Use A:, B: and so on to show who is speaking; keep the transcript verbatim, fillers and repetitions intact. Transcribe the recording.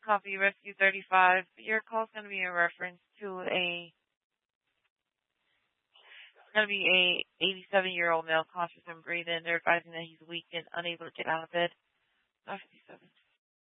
A: Coffee Rescue thirty-five. Your call is going to be in reference to a it's going to be a eighty-seven-year-old male conscious and breathing. They're advising that he's weak and unable to get out of bed. fifty-seven.